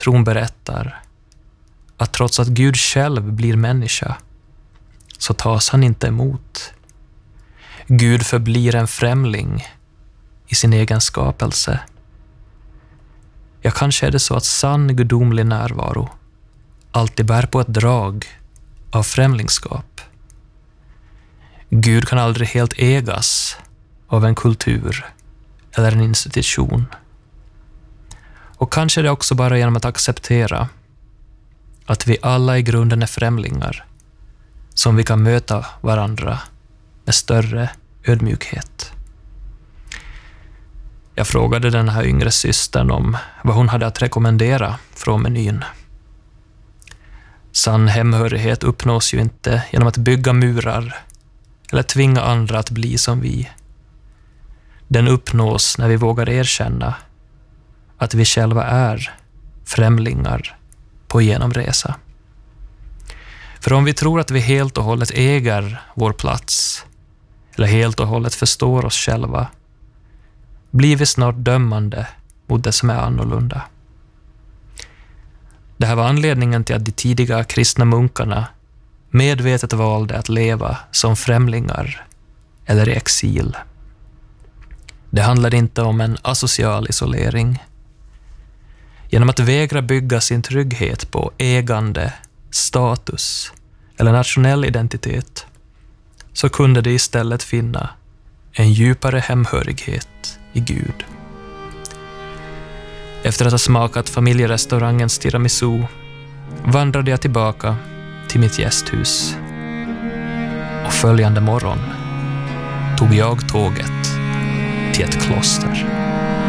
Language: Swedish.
tron berättar att trots att Gud själv blir människa så tas han inte emot. Gud förblir en främling i sin egen skapelse. Ja, kanske är det så att sann gudomlig närvaro alltid bär på ett drag av främlingskap. Gud kan aldrig helt ägas av en kultur eller en institution. Och kanske är det också bara genom att acceptera att vi alla i grunden är främlingar som vi kan möta varandra med större ödmjukhet. Jag frågade den här yngre systern om vad hon hade att rekommendera från menyn. Sann hemhörighet uppnås ju inte genom att bygga murar eller tvinga andra att bli som vi. Den uppnås när vi vågar erkänna att vi själva är främlingar på genomresa. För om vi tror att vi helt och hållet äger vår plats eller helt och hållet förstår oss själva, blir vi snart dömande mot det som är annorlunda. Det här var anledningen till att de tidiga kristna munkarna medvetet valde att leva som främlingar eller i exil. Det handlade inte om en asocial isolering. Genom att vägra bygga sin trygghet på ägande, status eller nationell identitet så kunde de istället finna en djupare hemhörighet i Gud. Efter att ha smakat familjerestaurangens tiramisu vandrade jag tillbaka till mitt gästhus. Och följande morgon tog jag tåget till ett kloster.